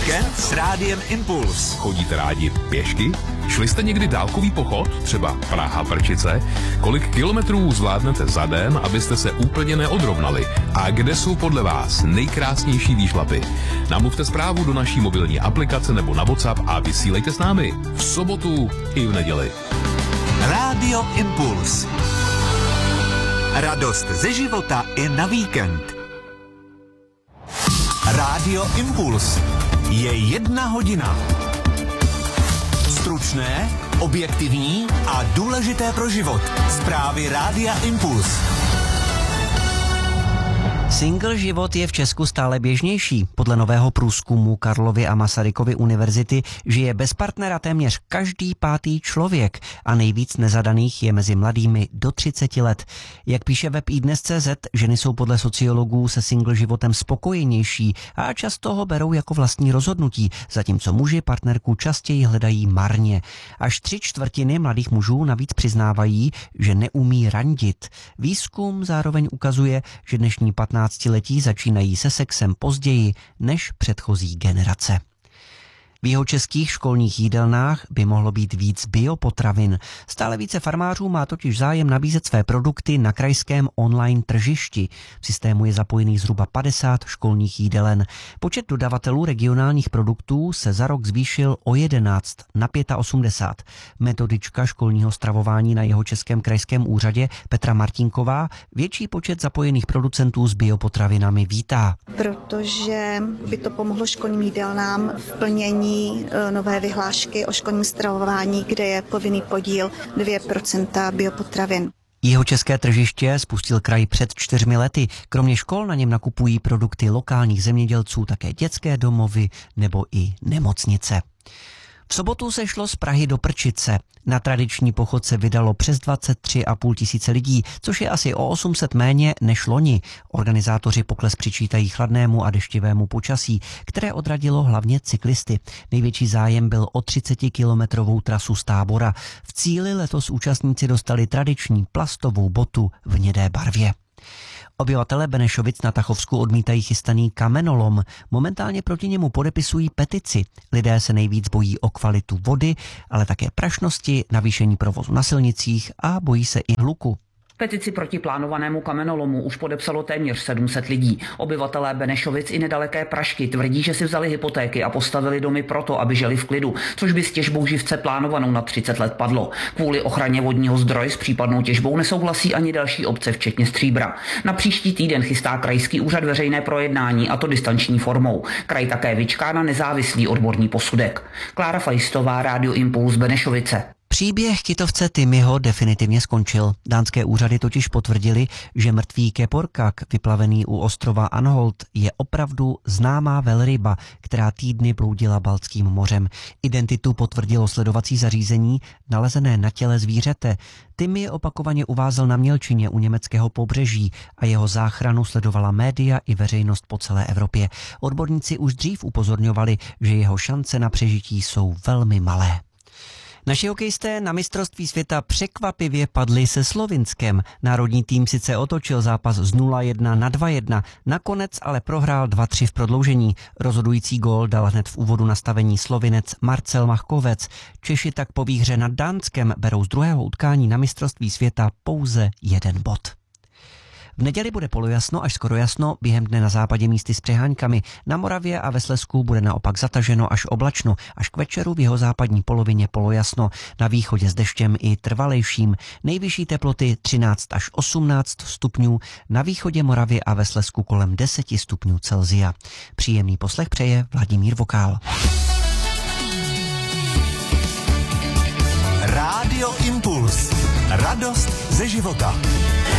Víkend s Rádiem Impuls. Chodíte rádi pěšky? Šli jste někdy dálkový pochod? Třeba Praha-Prčice? Kolik kilometrů zvládnete za den, abyste se úplně neodrovnali? A kde jsou podle vás nejkrásnější výšlapy? Namluvte zprávu do naší mobilní aplikace nebo na WhatsApp a vysílejte s námi v sobotu i v neděli. Rádio Impuls. Radost ze života i na víkend. Rádio Impuls. Je 1 hodina. Stručné, objektivní a důležité pro život. Zprávy Rádia Impuls. Single život je v Česku stále běžnější. Podle nového průzkumu Karlovy a Masarykovy univerzity žije bez partnera téměř každý 5. člověk a nejvíc nezadaných je mezi mladými do 30 let. Jak píše web iDnes.cz, ženy jsou podle sociologů se single životem spokojenější a často ho berou jako vlastní rozhodnutí, zatímco muži partnerku častěji hledají marně. Až 3/4 mladých mužů navíc přiznávají, že neumí randit. Výzkum zároveň ukazuje, že dnešní 15letí začínají se sexem později než předchozí generace. V jihočeských školních jídelnách by mohlo být víc biopotravin. Stále více farmářů má totiž zájem nabízet své produkty na krajském online tržišti. V systému je zapojených zhruba 50 školních jídelen. Počet dodavatelů regionálních produktů se za rok zvýšil o 11 na 85. Metodička školního stravování na Jihočeském krajském úřadě Petra Martinková větší počet zapojených producentů s biopotravinami vítá. Protože by to pomohlo školním jídelnám v plnění nové vyhlášky o školním stravování, kde je povinný podíl 2% biopotravin. Jihočeské tržiště spustil kraj před 4 lety. Kromě škol na něm nakupují produkty lokálních zemědělců také dětské domovy nebo i nemocnice. V sobotu se šlo z Prahy do Prčice. Na tradiční pochod se vydalo přes 23,5 tisíce lidí, což je asi o 800 méně než loni. Organizátoři pokles přičítají chladnému a deštivému počasí, které odradilo hlavně cyklisty. Největší zájem byl o 30-kilometrovou trasu z Tábora. V cíli letos účastníci dostali tradiční plastovou botu v hnědé barvě. Obyvatelé Benešovic na Tachovsku odmítají chystaný kamenolom. Momentálně proti němu podepisují petici. Lidé se nejvíc bojí o kvalitu vody, ale také prašnosti, navýšení provozu na silnicích a bojí se i hluku. Petici proti plánovanému kamenolomu už podepsalo téměř 700 lidí. Obyvatelé Benešovic i nedaleké Pražky tvrdí, že si vzali hypotéky a postavili domy proto, aby žili v klidu, což by s těžbou živce plánovanou na 30 let padlo. Kvůli ochraně vodního zdroje s případnou těžbou nesouhlasí ani další obce, včetně Stříbra. Na příští týden chystá krajský úřad veřejné projednání, a to distanční formou. Kraj také vyčká na nezávislý odborný posudek. Klára Fajstová, Rádio Impuls, Benešovice. Příběh kytovce Timmyho definitivně skončil. Dánské úřady totiž potvrdili, že mrtvý keporkak vyplavený u ostrova Anholt je opravdu známá velryba, která týdny bloudila Baltským mořem. Identitu potvrdilo sledovací zařízení nalezené na těle zvířete. Timmy opakovaně uvázel na mělčině u německého pobřeží a jeho záchranu sledovala média i veřejnost po celé Evropě. Odborníci už dřív upozorňovali, že jeho šance na přežití jsou velmi malé. Naši hokejisté na mistrovství světa překvapivě padli se Slovinskem. Národní tým sice otočil zápas z 0-1 na 2-1, nakonec ale prohrál 2-3 v prodloužení. Rozhodující gól dal hned v úvodu nastavení Slovinec Marcel Machkovec. Češi tak po výhře nad Dánskem berou z druhého utkání na mistrovství světa pouze 1 bod. V neděli bude polojasno až skoro jasno, během dne na západě místy s přeháňkami. Na Moravě a ve Slezsku bude naopak zataženo až oblačno, až k večeru v jihozápadní polovině polojasno, na východě s deštěm i trvalejším. Nejvyšší teploty 13 až 18 stupňů, na východě Moravy a ve Slezsku kolem 10 stupňů Celsia. Příjemný poslech přeje Vladimír Vokál. Rádio Impuls. Radost ze života.